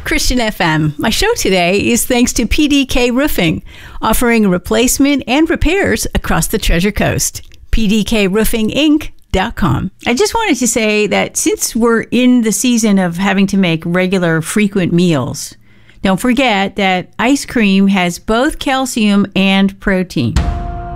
Christian FM. My show today is thanks to PDK Roofing, offering replacement and repairs across the Treasure Coast. PDKRoofingInc.com. I just wanted to say that since we're in the season of having to make regular, frequent meals, don't forget that ice cream has both calcium and protein.